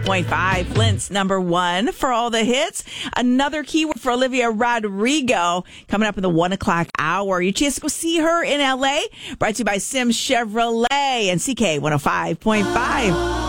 105.5, Flint's number one for all the hits. Another keyword for Olivia Rodrigo coming up in the 1 o'clock hour. Your chance to go see her in LA. Brought to you by Sims Chevrolet and CK 105.5.